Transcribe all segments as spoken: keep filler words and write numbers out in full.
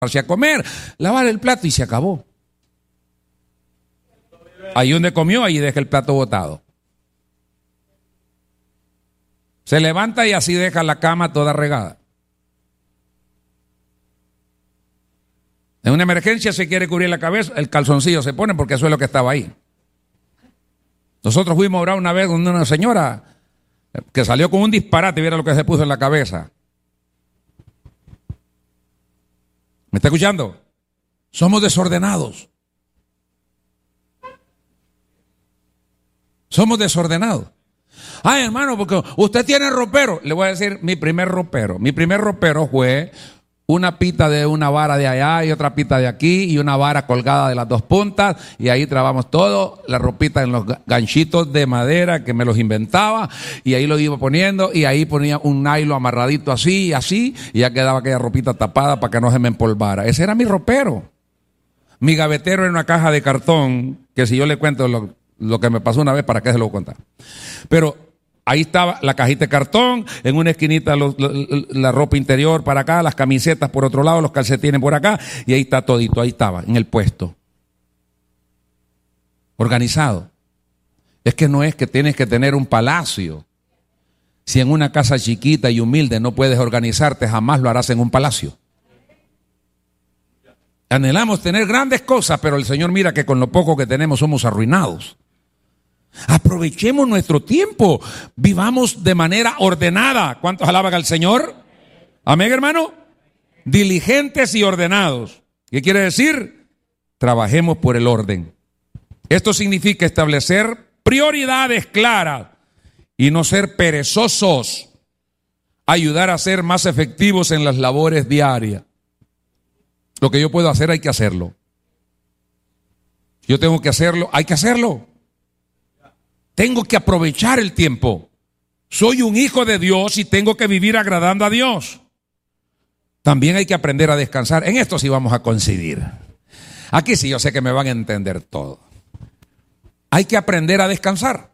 a comer, lavar el plato y se acabó. Ahí donde comió, ahí deja el plato botado. Se levanta y así deja la cama toda regada. En una emergencia se quiere cubrir la cabeza, el calzoncillo se pone porque eso es lo que estaba ahí. Nosotros fuimos a orar una vez con una señora que salió con un disparate, viera lo que se puso en la cabeza. ¿Me está escuchando? Somos desordenados. Somos desordenados. Ay, hermano, porque usted tiene ropero. Le voy a decir mi primer ropero. Mi primer ropero fue una pita de una vara de allá y otra pita de aquí y una vara colgada de las dos puntas, y ahí trabamos todo, la ropita en los ganchitos de madera que me los inventaba, y ahí lo iba poniendo, y ahí ponía un nylon amarradito así y así, y ya quedaba aquella ropita tapada para que no se me empolvara. Ese era mi ropero. Mi gavetero era una caja de cartón, que si yo le cuento lo, lo que me pasó una vez, ¿para qué se lo voy a contar? Pero ahí estaba la cajita de cartón, en una esquinita los, los, la ropa interior para acá, las camisetas por otro lado, los calcetines por acá, y ahí está todito, ahí estaba, en el puesto. Organizado. Es que no es que tienes que tener un palacio. Si en una casa chiquita y humilde no puedes organizarte, jamás lo harás en un palacio. Anhelamos tener grandes cosas, pero el Señor mira que con lo poco que tenemos somos arruinados. Aprovechemos nuestro tiempo, vivamos de manera ordenada. ¿Cuántos alaban al Señor? Amén, hermano. Diligentes y ordenados. ¿Qué quiere decir? Trabajemos por el orden. Esto significa establecer prioridades claras y no ser perezosos. Ayudar a ser más efectivos en las labores diarias. Lo que yo puedo hacer hay que hacerlo. Yo tengo que hacerlo, hay que hacerlo. Tengo que aprovechar el tiempo. Soy un hijo de Dios y tengo que vivir agradando a Dios. También hay que aprender a descansar. En esto sí vamos a coincidir. Aquí sí yo sé que me van a entender todo. Hay que aprender a descansar.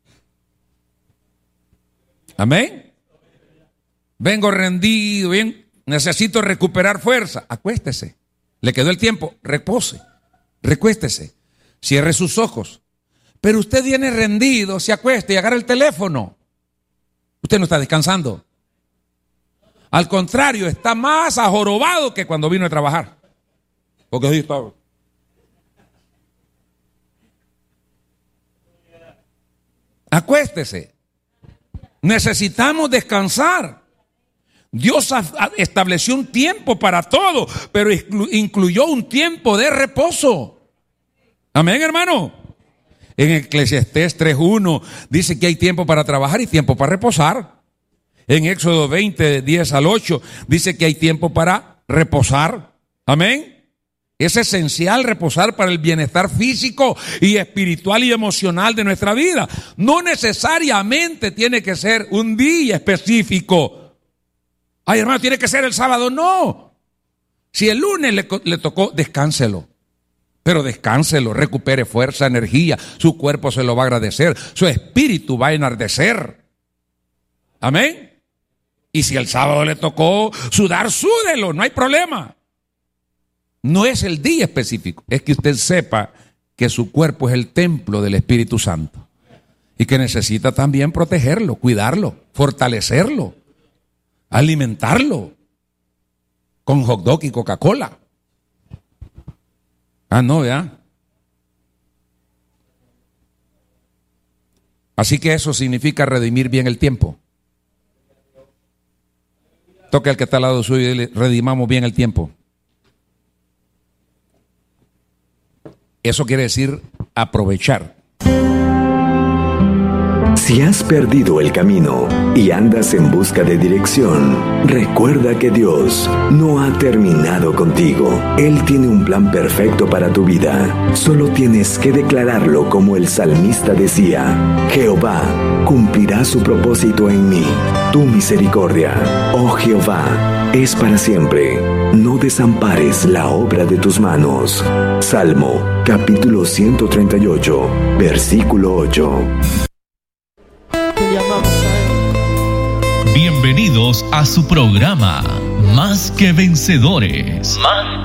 Amén. Vengo rendido, bien. Necesito recuperar fuerza. Acuéstese. Le quedó el tiempo. Repose. Recuéstese. Cierre sus ojos. Pero usted viene rendido, se acuesta y agarra el teléfono. Usted no está descansando. Al contrario, está más ajorobado que cuando vino a trabajar. Porque así estaba. Acuéstese. Necesitamos descansar. Dios estableció un tiempo para todo, pero incluyó un tiempo de reposo. Amén, hermano. En Eclesiastés tres uno dice que hay tiempo para trabajar y tiempo para reposar. En Éxodo veinte, diez al ocho dice que hay tiempo para reposar. Amén. Es esencial reposar para el bienestar físico y espiritual y emocional de nuestra vida. No necesariamente tiene que ser un día específico. Ay, hermano, tiene que ser el sábado. No. Si el lunes le, le tocó, descánselo. Pero descánselo, recupere fuerza, energía, su cuerpo se lo va a agradecer, su espíritu va a enardecer. Amén. Y si el sábado le tocó sudar, súdelo, no hay problema. No es el día específico, es que usted sepa que su cuerpo es el templo del Espíritu Santo y que necesita también protegerlo, cuidarlo, fortalecerlo, alimentarlo con hot dog y Coca-Cola. Ah, no, ¿verdad? Así que eso significa redimir bien el tiempo. Toque al que está al lado suyo y dile, redimamos bien el tiempo. Eso quiere decir aprovechar. Si has perdido el camino y andas en busca de dirección, recuerda que Dios no ha terminado contigo. Él tiene un plan perfecto para tu vida. Solo tienes que declararlo como el salmista decía: Jehová cumplirá su propósito en mí. Tu misericordia, oh Jehová, es para siempre. No desampares la obra de tus manos. Salmo, capítulo ciento treinta y ocho, versículo ocho. Bienvenidos a su programa Más que vencedores. Más